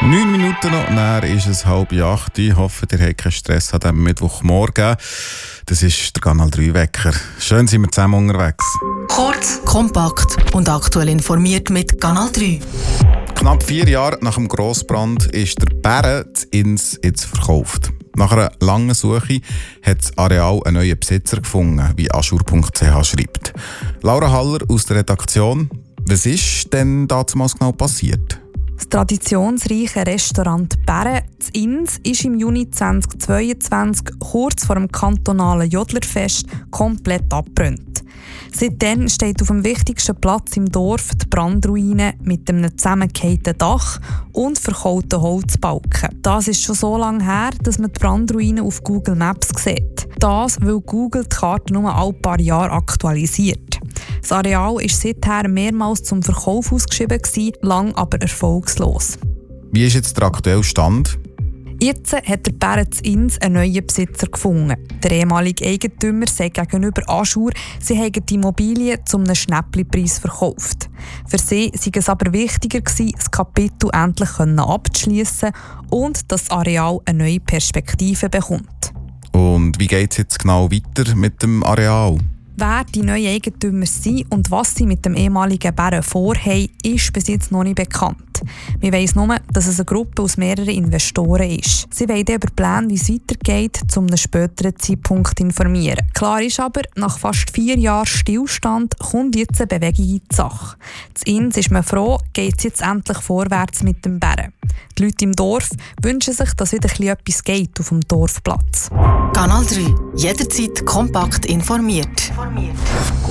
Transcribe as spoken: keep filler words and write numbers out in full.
Neun Minuten noch, dann ist es halb acht. Ich hoffe, ihr habt keinen Stress an diesem Mittwochmorgen. Das ist der Kanal drei Wecker. Schön sind wir zusammen unterwegs. Kurz, kompakt und aktuell informiert mit Kanal drei. Knapp vier Jahre nach dem Grossbrand ist der Bären in Ins jetzt verkauft. Nach einer langen Suche hat das Areal einen neuen Besitzer gefunden, wie aschur punkt c h schreibt. Laura Haller aus der Redaktion. Was ist denn damals genau passiert? Das traditionsreiche Restaurant Bären in Ins ist im Juni zweitausendzweiundzwanzig kurz vor dem kantonalen Jodlerfest komplett abgebrannt. Seitdem steht auf dem wichtigsten Platz im Dorf die Brandruine mit einem zusammengefallten Dach und verkohlten Holzbalken. Das ist schon so lange her, dass man die Brandruine auf Google Maps sieht. Das, weil Google die Karte nur alle paar Jahre aktualisiert. Das Areal war seither mehrmals zum Verkauf ausgeschrieben, lang aber erfolgslos. Wie ist jetzt der aktuelle Stand? Jetzt hat der Bären in Ins einen neuen Besitzer gefunden. Der ehemalige Eigentümer sagt gegenüber Aschur, sie hätten die Immobilie zu einem Schnäppchenpreis verkauft. Für sie sei es aber wichtiger gewesen, das Kapitel endlich abzuschliessen und dass das Areal eine neue Perspektive bekommt. Und wie geht es jetzt genau weiter mit dem Areal? Wer die neuen Eigentümer sind und was sie mit dem ehemaligen Bären vorhaben, ist bis jetzt noch nicht bekannt. Wir weiss nur, dass es eine Gruppe aus mehreren Investoren ist. Sie wollen über Pläne, wie es weitergeht, zu einem späteren Zeitpunkt informieren. Klar ist aber, nach fast vier Jahren Stillstand kommt jetzt eine Bewegung in die Sache. In Ins ist man froh, geht es jetzt endlich vorwärts mit dem Bären. Die Leute im Dorf wünschen sich, dass wieder etwas geht auf dem Dorfplatz. Kanal drei. Jederzeit kompakt informiert.